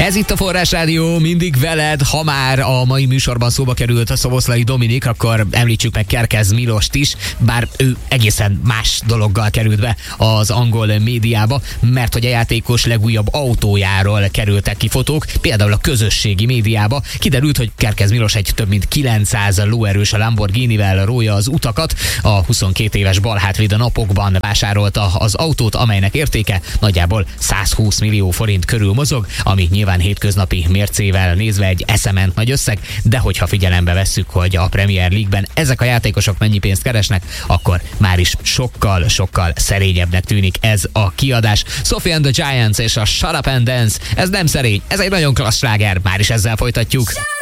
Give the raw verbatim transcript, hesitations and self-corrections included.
Ez itt a Forrás Rádió, mindig veled. Ha már a mai műsorban szóba került a Szoboszlai Dominik, akkor említsük meg Kerkez Milost is, bár ő egészen más dologgal került be az angol médiába, mert hogy a játékos legújabb autójáról kerültek ki fotók, például a közösségi médiába. Kiderült, hogy Kerkez Milos egy több mint kilencszáz lóerős Lamborghinivel rója az utakat. A huszonkét éves balhátvéd a napokban vásárolta az autót, amelynek értéke nagyjából százhúsz millió forint körül mozog, ami nyilván hétköznapi mércével nézve egy eszement nagy összeg, de hogyha figyelembe vesszük, hogy a Premier League-ben ezek a játékosok mennyi pénzt keresnek, akkor már is sokkal-sokkal szerényebbnek tűnik ez a kiadás. Sophie and the Giants és a Shut Up and Dance, ez nem szerény, ez egy nagyon klassz sláger, már is ezzel folytatjuk.